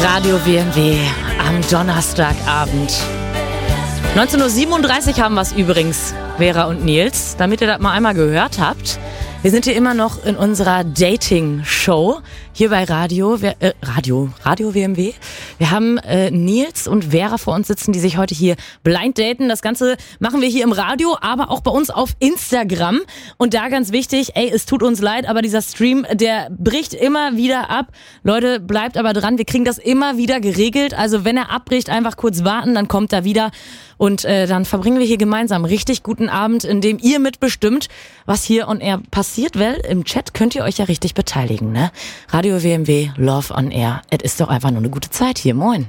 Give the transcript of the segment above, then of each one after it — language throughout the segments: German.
Radio WMW am Donnerstagabend. 19:37 Uhr haben wir es übrigens, Vera und Nils, damit ihr das mal einmal gehört habt. Wir sind hier immer noch in unserer Dating-Show hier bei Radio WMW. Wir haben Nils und Vera vor uns sitzen, die sich heute hier blind daten. Das Ganze machen wir hier im Radio, aber auch bei uns auf Instagram. Und da ganz wichtig, es tut uns leid, aber dieser Stream, der bricht immer wieder ab. Leute, bleibt aber dran, wir kriegen das immer wieder geregelt. Also wenn er abbricht, einfach kurz warten, dann kommt er wieder. Und dann verbringen wir hier gemeinsam einen richtig guten Abend, in dem ihr mitbestimmt, was hier on air passiert, weil im Chat könnt ihr euch ja richtig beteiligen, ne? Radio WMW, Love on Air. Es ist doch einfach nur eine gute Zeit hier. Moin.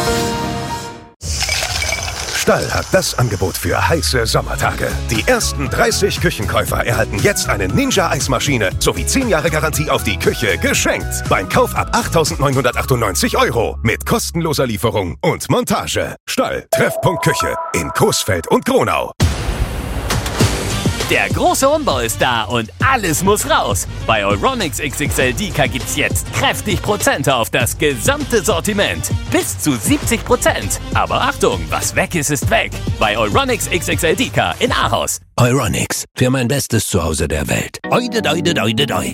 Stall hat das Angebot für heiße Sommertage. Die ersten 30 Küchenkäufer erhalten jetzt eine Ninja-Eismaschine sowie 10 Jahre Garantie auf die Küche geschenkt. Beim Kauf ab 8.998 € mit kostenloser Lieferung und Montage. Stall, Treffpunkt Küche in Coesfeld und Gronau. Der große Umbau ist da und alles muss raus. Bei Euronics XXL Deka gibt's jetzt kräftig Prozente auf das gesamte Sortiment. Bis zu 70%. Aber Achtung, was weg ist, ist weg. Bei Euronics XXL Deka in Ahaus. Euronics, für mein bestes Zuhause der Welt. Oide, doide, doide, doi.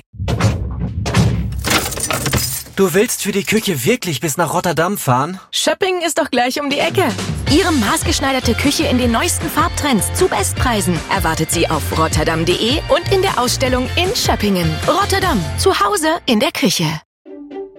Du willst für die Küche wirklich bis nach Rotterdam fahren? Shopping ist doch gleich um die Ecke. Ihre maßgeschneiderte Küche in den neuesten Farbtrends zu Bestpreisen erwartet sie auf rotterdam.de und in der Ausstellung in Schöppingen. Rotterdam, zu Hause in der Küche.